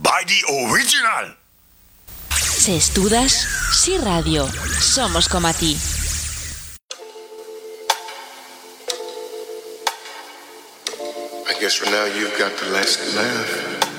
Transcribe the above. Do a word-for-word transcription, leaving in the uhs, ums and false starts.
by the original. Si estudas, si radio, somos como a ti. I guess for now you've got the last laugh.